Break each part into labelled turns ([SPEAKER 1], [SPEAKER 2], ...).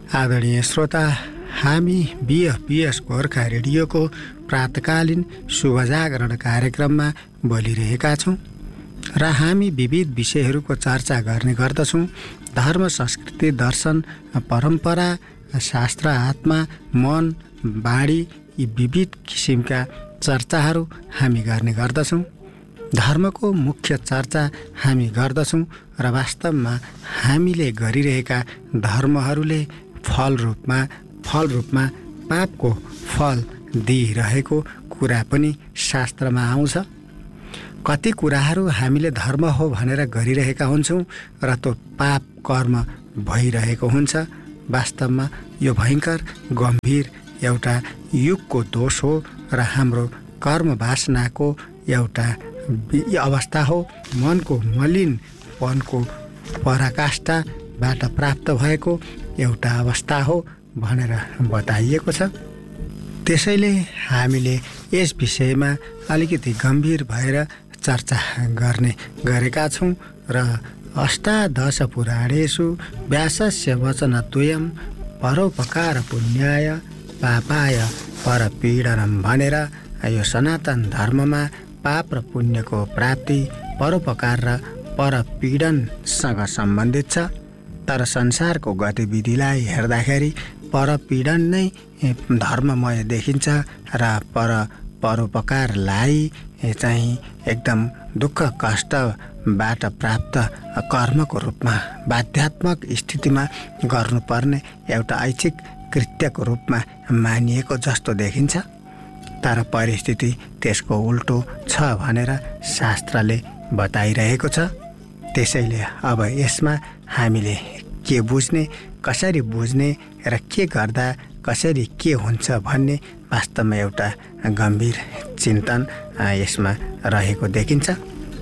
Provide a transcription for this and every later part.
[SPEAKER 1] आदरणीय श्रोता, हामी BFBS गोर्खा रेडियोको प्रातकालीन शुभजागरण कार्यक्रममा बोलिरहेका छौँ र हामी विविध विषयहरूको चर्चा गर्ने गर्दछौँ। धर्म, संस्कृति, दर्शन, परम्परा, शास्त्र, आत्मा, मन, बाणी यी विविध किसिमका चर्चाहरू हामी गर्ने गर्दछौँ। धर्मको मुख्य चर्चा हामी गर्दछौँ र वास्तवमा हामीले गरिरहेका धर्महरूले फल रूपमा पापको फल दिइरहेको कुरा पनि शास्त्रमा आउँछ। कति कुराहरू हामीले धर्म हो भनेर गरिरहेका हुन्छौँ र त्यो पाप कर्म भइरहेको हुन्छ। वास्तवमा यो भयङ्कर गम्भीर एउटा युगको दोष हो र हाम्रो कर्म वासनाको एउटा अवस्था हो। मनको मलिनपनको पराकाष्ठाबाट प्राप्त भएको एउटा अवस्था हो भनेर बताइएको छ। त्यसैले हामीले यस विषयमा अलिकति गम्भीर भएर चर्चा गर्ने गरेका छौँ र अष्टादश पुराणेषु व्यासस्य वचनद्वयं परोपकार पुण्याय पापाय परपीडनम भनेर यो सनातन धर्ममा पाप र पुण्यको प्राप्ति परोपकार र परपीडनसँग सम्बन्धित छ। तर संसारको गतिविधिलाई हेर्दाखेरि परपीडन नै धर्ममय देखिन्छ र परोपकारलाई चाहिँ एकदम दुःख कष्टबाट प्राप्त कर्मको रूपमा बाध्यात्मक स्थितिमा गर्नुपर्ने एउटा ऐच्छिक कृत्यको रूपमा मानिएको जस्तो देखिन्छ। तर परिस्थिति त्यसको उल्टो छ भनेर शास्त्रले बताइरहेको छ। त्यसैले अब यसमा हामीले के बुझ्ने, कसरी बुझ्ने र के गर्दा कसरी के हुन्छ भन्ने वास्तवमा एउटा गम्भीर चिन्तन यसमा रहेको देखिन्छ।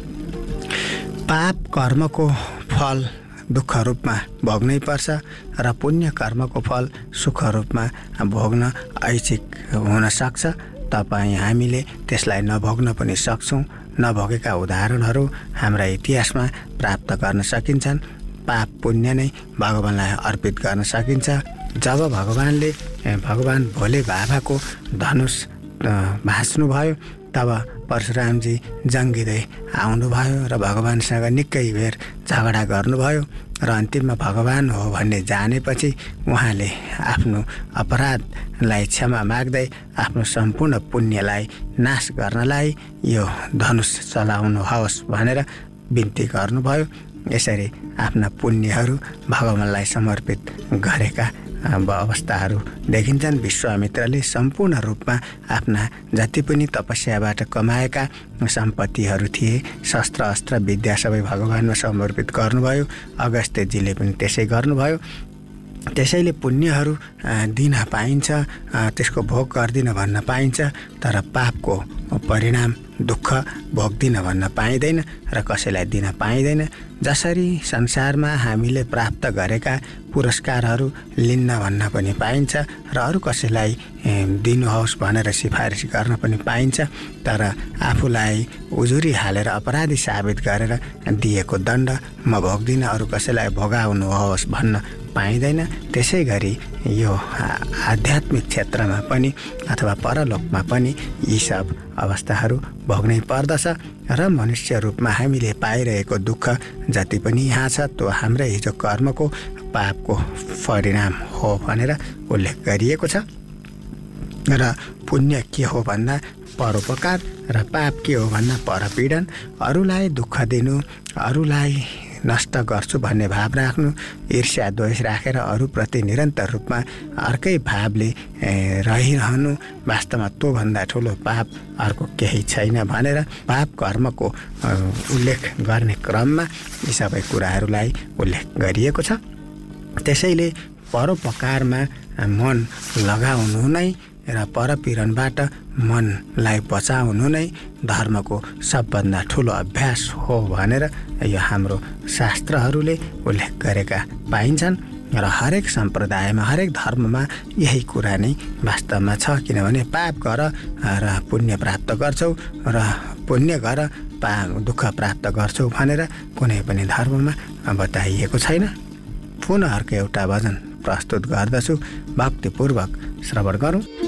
[SPEAKER 1] पाप कर्मको फल दुःख रूपमा भोग्नै पर्छ र पुण्य कर्मको फल सुख रूपमा भोग्न ऐच्छिक हुन सक्छ। हामीले त्यसलाई नभोग्न पनि सक्छौँ। नभोगेका उदाहरणहरू हाम्रा इतिहासमा प्राप्त गर्न सकिन्छन्। पाप पुण्य नै भगवानलाई अर्पित गर्न सकिन्छ। जब भगवान भोले बाबाको धनुष भाँच्नुभयो तब परशुरामजी जङ्गिँदै आउनुभयो र भगवानसँग निकै बेर झगडा गर्नुभयो र अन्तिममा भगवान हो भन्ने जानेपछि उहाँले आफ्नो अपराधलाई क्षमा माग्दै आफ्नो सम्पूर्ण पुण्यलाई नाश गर्नलाई यो धनुष चलाउनुहोस् भनेर बिन्ती गर्नुभयो। यसरी आफ्ना पुण्यहरू भगवानलाई समर्पित गरेका अवस्थाहरू देखिन्छन्। विश्वामित्रले सम्पूर्ण रूपमा आफ्ना जति पनि तपस्याबाट कमाएका सम्पत्तिहरू थिए, शस्त्र अस्त्र विद्या सबै भगवानमा समर्पित गर्नुभयो। अगस्त्यजीले पनि त्यसै गर्नुभयो। त्यसैले पुण्यहरू दिन पाइन्छ, त्यसको भोग गर्दिन भन्न पाइन्छ। तर पापको परिणाम दुःख भोग्दिन भन्न पाइँदैन र कसैलाई दिन पाइँदैन। जसरी संसारमा हामीले प्राप्त गरेका पुरस्कारहरू लिन्न भन्न पनि पाइन्छ र अरू कसैलाई दिनुहोस् भनेर सिफारिस गर्न पनि पाइन्छ। तर आफूलाई उजुरी हालेर अपराधी साबित गरेर दिएको दण्ड म भोग्दिन, अरू कसैलाई भोगाउनुहोस् भन्न पाइँदैन। त्यसै गरी यो आध्यात्मिक क्षेत्रमा पनि अथवा परलोकमा पनि यी सब अवस्थाहरू भोग्नै पर्दछ र मनुष्य रूपमा हामीले पाइरहेको दुःख जति पनि यहाँ छ त्यो हाम्रै हिजो कर्मको पापको परिणाम हो भनेर उल्लेख गरिएको छ। र पुण्य के हो भन्दा परोपकार र पाप के हो भन्दा परपीडन। अरूलाई दुःख दिनु, अरूलाई नष्ट गर्छु भन्ने भाव राख्नु, ईर्ष्या द्वेष राखेर अरूप्रति निरन्तर रूपमा अर्कै भावले रहिरहनु, वास्तवमा त्योभन्दा ठुलो पाप अर्को केही छैन भनेर पाप कर्मको उल्लेख गर्ने क्रममा यी सबै कुराहरूलाई उल्लेख गरिएको छ। त्यसैले परोपकारमा मन लगाउनु नै र परपीडनबाट मनलाई बचाउनु नै धर्मको सबभन्दा ठुलो अभ्यास हो भनेर यो हाम्रो शास्त्रहरूले उल्लेख गरेका पाइन्छन्। र हरेक सम्प्रदायमा, हरेक धर्ममा यही कुरा नै वास्तवमा छ। किनभने पाप गर र पुण्य प्राप्त गर्छौ र पुण्य गर दुःख प्राप्त गर्छौ भनेर कुनै पनि धर्ममा बताइएको छैन। पुनः अर्को एउटा भजन प्रस्तुत गर्दछु। भक्तिपूर्वक श्रवण गरौँ।